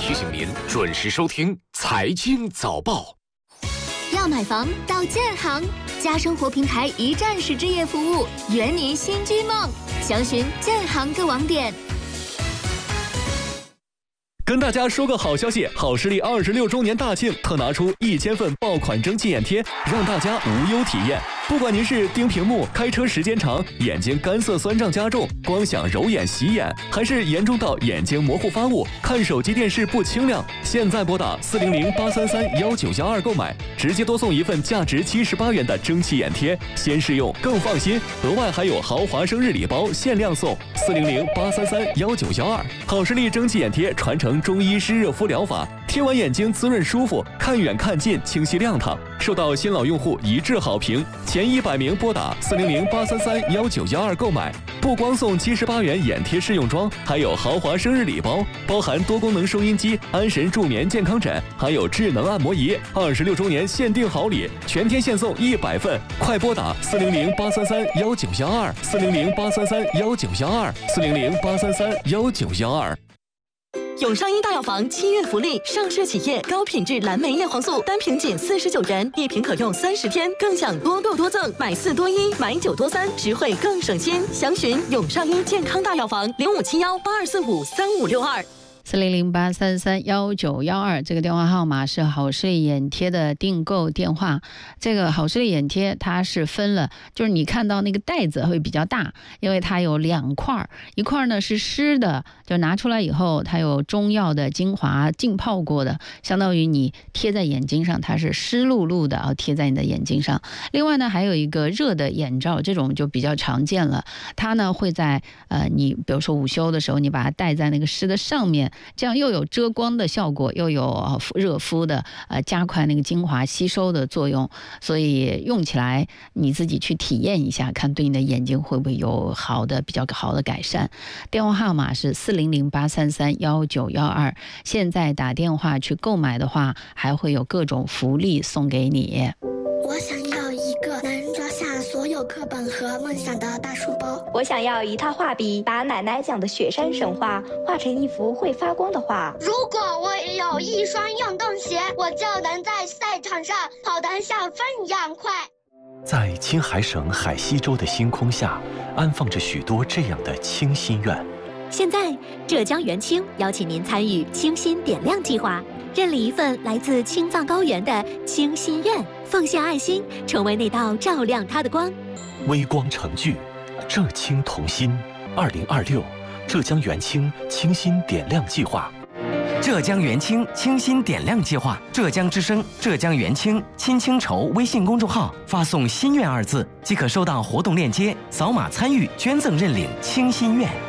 提醒您准时收听财经早报。 要买房到建行，家生活平台一站式置业服务，圆您新居梦。详询建行各网点。 跟大家说个好消息，好视力26周年大庆特拿出1000份爆款蒸汽眼贴，让大家无忧体验。不管您是盯屏幕、开车时间长、眼睛干涩酸胀加重、光想揉眼洗眼，还是严重到眼睛模糊发雾、看手机电视不清亮，现在拨打400-833-1912购买，直接多送一份价值78元的蒸汽眼贴，先试用更放心。额外还有豪华生日礼包限量送，400-833-1912。好视力蒸汽眼贴传承中医湿热敷疗法，贴完眼睛滋润舒服，看远看近清晰亮堂，受到新老用户一致好评。前100名拨打400-833-1912购买，不光送78元眼贴试用装，还有豪华生日礼包，包含多功能收音机、安神助眠健康枕，还有智能按摩仪。26周年限定好礼，全天限送100份，快拨打400-833-1912，400-833-1912，400-833-1912。 永上医大药房7月福利，上市企业高品质蓝莓叶黄素单瓶仅49元，1瓶可用30天，更享多购多赠，买4多1，买9多3，实惠更省心。详询永上医健康大药房057182453562。 400-833-1912，这个电话号码是好视力眼贴的订购电话。这个好视力眼贴它是分了，就是你看到那个袋子会比较大，因为它有2块，一块呢是湿的，就拿出来以后它有中药的精华浸泡过的，相当于你贴在眼睛上，它是湿漉漉的贴在你的眼睛上。另外呢还有一个热的眼罩，这种就比较常见了，它呢会在你比如说午休的时候，你把它戴在那个湿的上面，这样又有遮光的效果，又有热敷的加快那个精华吸收的作用，所以用起来你自己去体验一下，看对你的眼睛会不会有比较好的改善。电话号码是400-833-1912，现在打电话去购买的话，还会有各种福利送给你。 我想要一个能装下所有课本和梦想的大书包。 我想要一套画笔，把奶奶讲的雪山神话画成一幅会发光的画。 如果我也有一双运动鞋，我就能在赛场上跑得像风一样快。 在青海省海西州的星空下，安放着许多这样的清心愿。 现在，浙江元清邀请您参与清心点亮计划，认领一份来自青藏高原的清心愿，奉献爱心，成为那道照亮它的光。 微光成炬，浙青同心。2026浙江元清清心点亮计划。 浙江元清清心点亮计划，浙江之声、浙江元清亲清筹微信公众号发送“心愿”2字，即可收到活动链接，扫码参与捐赠认领清心愿。